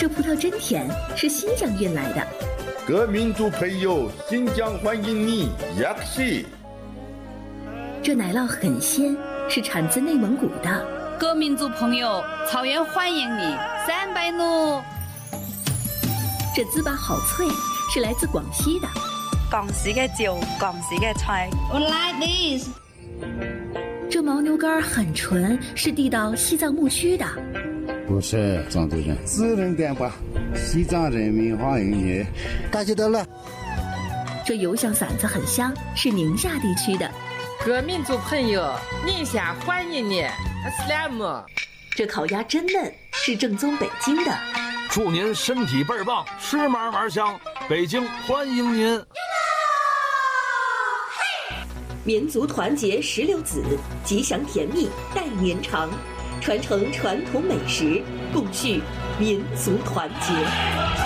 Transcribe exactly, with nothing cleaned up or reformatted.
这葡萄真甜，是新疆运来的。 各民族朋友，新疆欢迎你，雅克西。 这奶酪很鲜，是产自内蒙古的。 各民族朋友，草原欢迎你，三百努。 这糍粑好脆，是来自广西的。 广西的酒，广西的菜。 我 like this。 这牦牛肝很纯，是递到西藏牧区的。 不是藏族人，自然干吧。西藏人民欢迎你， 大吉得乐。 这油香馓子很香，是宁夏地区的。 各民族朋友，宁夏欢迎你，阿斯拉姆。 这烤鸭真嫩，是正宗北京的。 祝您身体倍儿棒，吃嘛嘛香，北京欢迎您。 民族团结石榴籽，吉祥甜蜜待年长，传承传统美食，共续民族团结。